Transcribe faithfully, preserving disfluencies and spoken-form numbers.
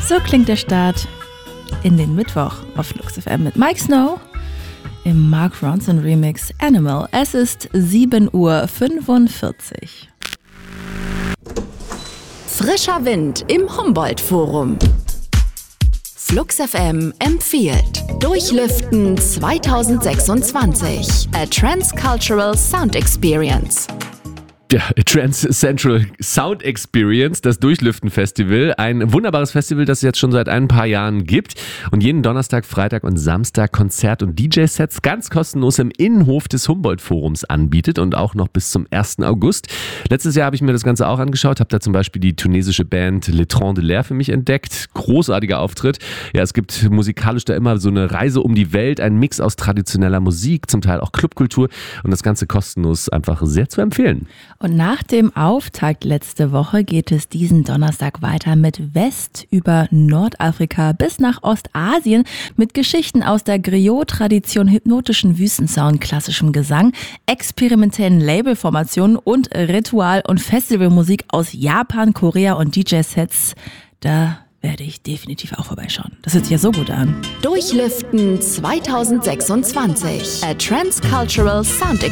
So klingt der Start in den Mittwoch auf Flux F M mit Mike Snow im Mark Ronson Remix Animal. Es ist sieben Uhr fünfundvierzig. Frischer Wind im Humboldt-Forum. Flux F M empfiehlt Durchlüften zwanzig sechsundzwanzig. A Transcultural Sound Experience. Ja, Trans Central Sound Experience, das Durchlüften-Festival. Ein wunderbares Festival, das es jetzt schon seit ein paar Jahren gibt und jeden Donnerstag, Freitag und Samstag Konzert- und D J-Sets ganz kostenlos im Innenhof des Humboldt-Forums anbietet und auch noch bis zum ersten August. Letztes Jahr habe ich mir das Ganze auch angeschaut, habe da zum Beispiel die tunesische Band Le Tron de l'Air für mich entdeckt. Großartiger Auftritt. Ja, es gibt musikalisch da immer so eine Reise um die Welt, ein Mix aus traditioneller Musik, zum Teil auch Clubkultur und das Ganze kostenlos, einfach sehr zu empfehlen. Und nach dem Auftakt letzte Woche geht es diesen Donnerstag weiter mit West über Nordafrika bis nach Ostasien mit Geschichten aus der Griot-Tradition, hypnotischen Wüstensound, klassischem Gesang, experimentellen Labelformationen und Ritual- und Festivalmusik aus Japan, Korea und D J-Sets. Da werde ich definitiv auch vorbeischauen. Das hört sich ja so gut an. Durchlüften zwanzig sechsundzwanzig. A Transcultural Sound Experience.